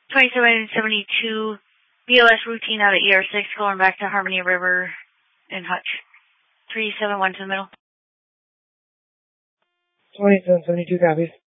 2772 BOS routine out of ER6 going back to Harmony River in Hutch. 371 to the middle. 2772 copies.